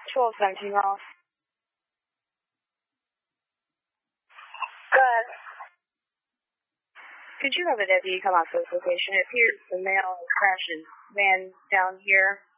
1217 Ross. Go ahead. Could you have a deputy come out to this location? It appears the male crashed his van down here